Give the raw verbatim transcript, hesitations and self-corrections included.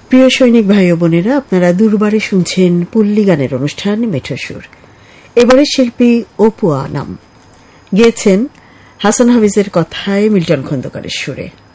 প্রিয় সৈনিক ভাই ও বোনেরা, আপনারা দুর্বারে শুনছেন পল্লী গানের অনুষ্ঠান মেঠো সুর। এবারে শিল্পী অপু আনাম গেয়েছেন হাসান হাফিজের কথায় মিল্টন খন্দকারের সুরে।